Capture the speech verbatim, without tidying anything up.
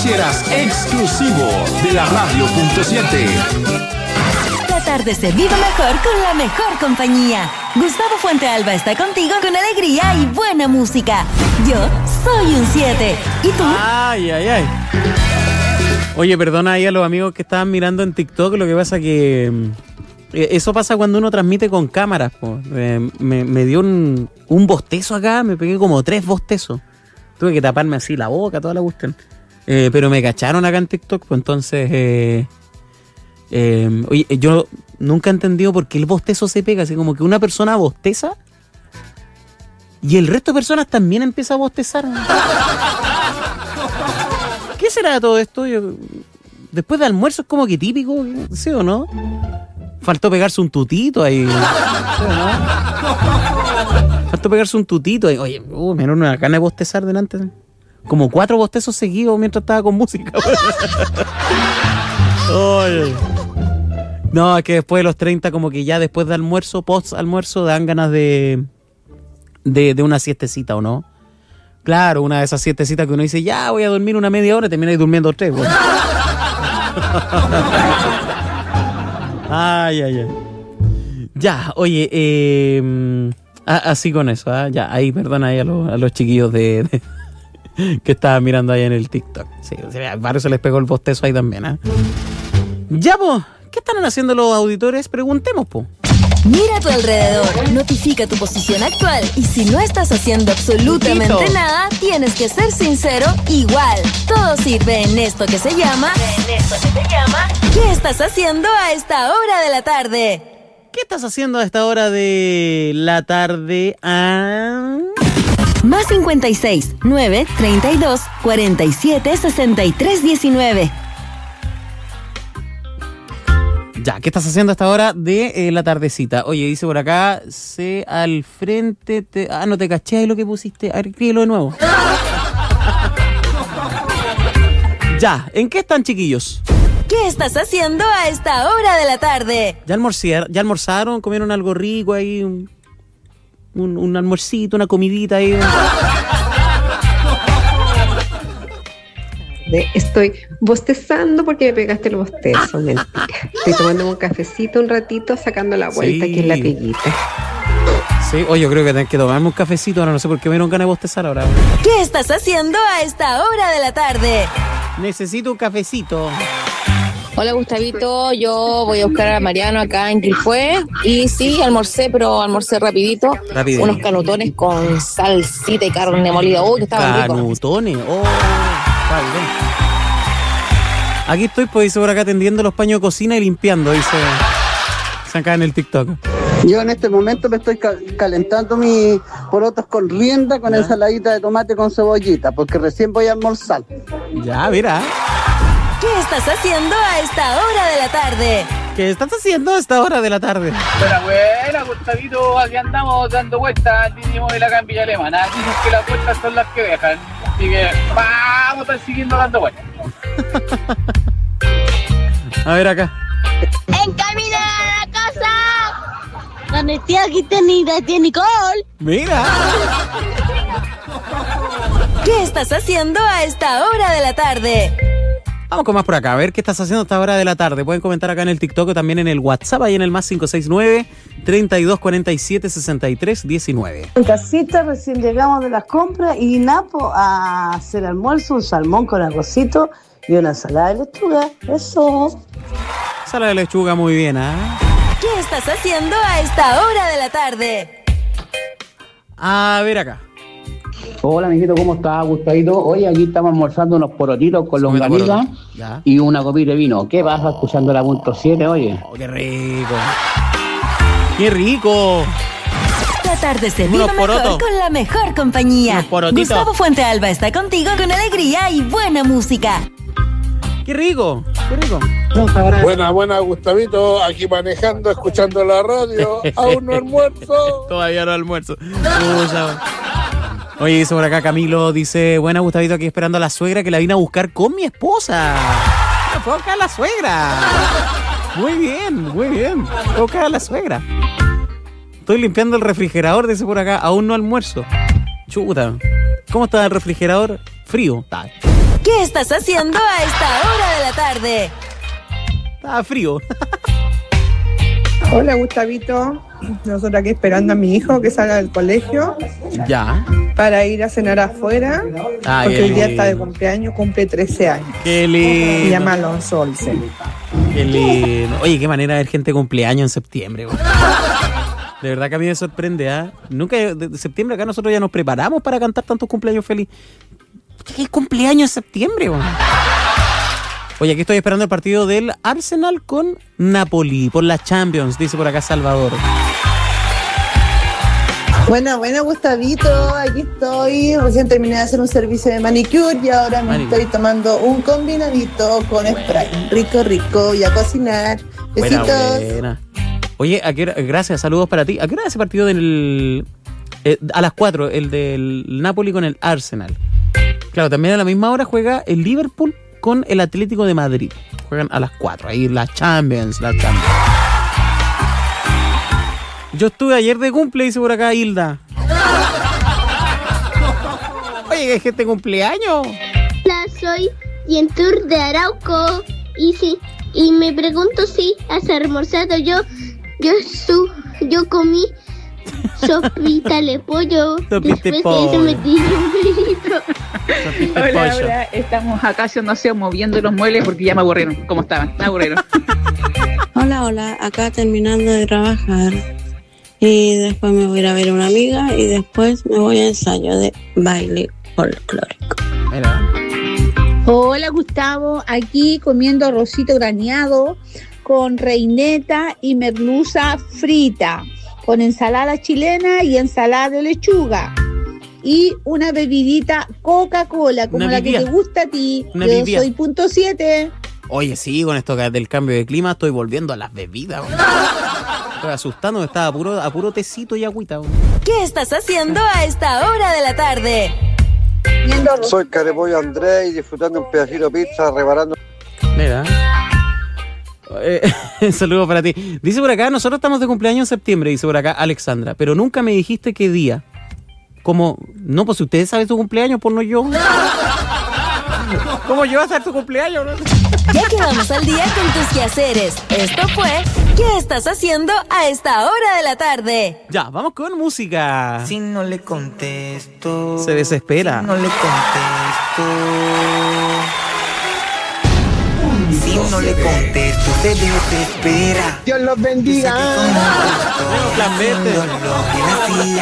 rancheras exclusivo de la radio punto siete. La tarde se vive mejor con la mejor compañía. Gustavo Fuentealba está contigo con alegría y buena música. Yo soy un siete. ¿Y tú? Ay, ay, ay. Oye, perdona ahí a los amigos que estaban mirando en TikTok. Lo que pasa que eh, eso pasa cuando uno transmite con cámaras. Po. Eh, me, me dio un, un bostezo acá. Me pegué como tres bostezos. Tuve que taparme así la boca, toda la cuestión. Eh, pero me cacharon acá en TikTok. Pues entonces... Eh, Eh, oye, yo nunca he entendido por qué el bostezo se pega, así como que una persona bosteza y el resto de personas también empieza a bostezar. ¿Qué será todo esto? Yo, después de almuerzo es como que típico, ¿sí o no? Faltó pegarse un tutito ahí. ¿Sí o no? Faltó pegarse un tutito ahí. Oye, uh, me dieron una gana de bostezar delante. Como cuatro bostezos seguidos mientras estaba con música. Oye. No, es que después de los treinta, como que ya después de almuerzo, post almuerzo, dan ganas de, de de una siestecita, ¿o no? Claro, una de esas siestecitas que uno dice, ya voy a dormir una media hora y terminas durmiendo tres. Bueno. Ay, ay, ay. Ya, oye, eh, así con eso, ¿eh? Ya, ahí, perdona ahí a los, a los chiquillos de, de que estaban mirando ahí en el TikTok. Sí, o sea, a varios se les pegó el bostezo ahí también, ¿eh? Ya, pues, ¿qué están haciendo los auditores? Preguntemos, po. Mira a tu alrededor, notifica tu posición actual y si no estás haciendo absolutamente Tutito. nada, tienes que ser sincero igual. Todo sirve en esto que se llama... En esto que se llama... ¿Qué estás haciendo a esta hora de la tarde? ¿Qué estás haciendo a esta hora de la tarde? Ah... Más cincuenta y seis, nueve, treinta y dos, cuarenta y siete, sesenta y tres, diecinueve. Ya, ¿qué estás haciendo a esta hora de eh, la tardecita? Oye, dice por acá, sé al frente... Te... Ah, no te caché ahí lo que pusiste. A ver, escríbelo de nuevo. Ya, ¿en qué están, chiquillos? ¿Qué estás haciendo a esta hora de la tarde? ¿Ya almorzaron? ¿Ya almorzaron? ¿Comieron algo rico ahí? Un, un, un almuercito, una comidita ahí. Estoy bostezando porque me pegaste el bostezo, mentira. Estoy tomando un cafecito un ratito, sacando la vuelta Sí. aquí en la peguita. Sí, oye, yo creo que tengo que tomarme un cafecito. Ahora no sé por qué me dieron ganas de bostezar ahora. ¿Qué estás haciendo a esta hora de la tarde? Necesito un cafecito. Hola Gustavito, yo voy a buscar a Mariano acá en Quilpué y sí, almorcé, pero almorcé rapidito. Rapidito. Unos canutones con salsita y carne molida. Uy, que estaban ricos. Canutones. Oh, está bien. Aquí estoy, pues, dice por acá, tendiendo los paños de cocina y limpiando, dice. Se acá en el TikTok. Yo en este momento me estoy ca- calentando mis porotos con rienda con ¿Ya? ensaladita de tomate con cebollita, porque recién voy a almorzar. Ya, mira. ¿Qué estás haciendo a esta hora de la tarde? ¿Qué estás haciendo a esta hora de la tarde? Buena, buena, Gustavito, aquí andamos dando vueltas, diríamos de la en Villa Alemana. Dicen que las vueltas son las que dejan. Así que vamos a estar siguiendo dando vueltas. A ver acá. En camino a la casa, donde estoy aquí tenida tiene Nicole. Mira. ¿Qué estás haciendo a esta hora de la tarde? Vamos con más por acá. A ver qué estás haciendo a esta hora de la tarde. Pueden comentar acá en el TikTok o también en el WhatsApp, ahí en el más cinco seis nueve, treinta y dos, cuarenta y siete, sesenta y tres, diecinueve. En casita recién llegamos de las compras y Napo a hacer almuerzo, un salmón con arrocito y una ensalada de lechuga. Eso. Sala de lechuga, muy bien, ¿ah? ¿Qué estás haciendo a esta hora de la tarde? A ver acá. Hola, mijito, ¿cómo estás, Gustavito? Oye, aquí estamos almorzando unos porotitos con Comida longaniza poroto. Ya. y una copita de vino. ¿Qué pasa escuchando la punto siete, oye? Oh, qué rico. ¡Qué rico! La tarde se vive Unos mejor porotos. con la mejor compañía. Unos porotitos. Gustavo Fuentealba está contigo con alegría y buena música. ¡Qué rico! ¡Qué rico! Buena, buena, Gustavito, aquí manejando, escuchando la radio, aún no almuerzo. Todavía no almuerzo. Pucha. Oye, dice por acá Camilo, dice, buena Gustavito, aquí esperando a la suegra que la vine a buscar con mi esposa. Me fue a buscar a la suegra. Muy bien, muy bien. Fue a buscar a la suegra. Estoy limpiando el refrigerador, dice por acá, aún no almuerzo. Chuta. ¿Cómo está el refrigerador? frío. Está, ¿Qué estás haciendo a esta hora de la tarde? está frío. Hola, Gustavito. Nosotros aquí esperando a mi hijo que salga del colegio Ya. para ir a cenar afuera. Ay, porque el día lindo. está de cumpleaños, cumple trece años. Qué lindo. Se llama Alonso Olsen. Qué lindo. Oye, qué manera de ver gente de cumpleaños en septiembre, güey. De verdad que a mí me sorprende, ¿ah? ¿eh? Nunca, de septiembre acá nosotros ya nos preparamos para cantar tantos cumpleaños feliz. ¿Qué cumpleaños en septiembre, güey? Oye, aquí estoy esperando el partido del Arsenal con Napoli por la Champions, dice por acá Salvador. Buena, buena, Gustavito, aquí estoy. Recién terminé de hacer un servicio de manicure y ahora me Manicure. estoy tomando un combinadito con Sprite. Rico, rico, y a cocinar. Buena, Besitos. buena. Oye, ¿a qué hora? Gracias, saludos para ti. ¿A qué hora es ese partido del... eh, a las cuatro, el del Napoli con el Arsenal? Claro, también a la misma hora juega el Liverpool con el Atlético de Madrid. Juegan a las cuatro, ahí la Champions, la Champions. Yo estuve ayer de cumple, dice por acá Hilda. Oye, ¿qué gente cumpleaños? Hola, soy Yentur de Arauco y sí, y me pregunto si has almorzado. Yo, yo su, yo comí sopita de pollo. Sopita de Después pollo. de eso me tiré un pelito. Hola, hola, estamos acá haciendo aseo, moviendo los muebles porque ya me aburrieron, como estaban, me aburrieron. Hola, hola, acá terminando de trabajar y después me voy a ir a ver a una amiga y después me voy a ensayo de baile folclórico. Mira. Hola, Gustavo, aquí comiendo arrocito graneado con reineta y merluza frita, con ensalada chilena y ensalada de lechuga. Y una bebidita Coca-Cola, como Una la que bebida. te gusta a ti. Una Yo bebida. soy punto siete. Oye, sí, con esto que- del cambio de clima estoy volviendo a las bebidas. Güey. Estoy asustando, estaba a puro, a puro tecito y agüita. Güey. ¿Qué estás haciendo a esta hora de la tarde? Soy Carepollo Andrés y disfrutando un pedacito de pizza, reparando. Mira. Eh, saludos para ti. Dice por acá, nosotros estamos de cumpleaños en septiembre, dice por acá Alexandra, pero nunca me dijiste qué día. Como, no, pues si ustedes saben tu cumpleaños, pues no yo. ¿Cómo yo voy a saber tu cumpleaños? Ya quedamos al día con tus quehaceres. Esto fue ¿Qué estás haciendo a esta hora de la tarde? Ya, vamos con música. Si no le contesto. Se desespera. Si no le contesto. Si no le contesto, se desespera. Dios los bendiga. Plan B.